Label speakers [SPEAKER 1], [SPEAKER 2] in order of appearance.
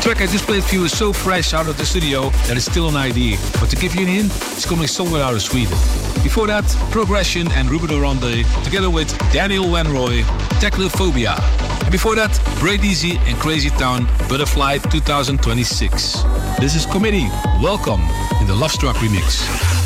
[SPEAKER 1] track I just played for you is so fresh out of the studio that it's still an idea. But to give you an hint, it's coming somewhere out of Sweden. Before that, Progression and Ruben Orande, together with Daniel Van Roy, Technophobia. And before that, Braid Easy and Crazy Town, Butterfly 2026. This is Committee. Welcome in the Lovestruck remix.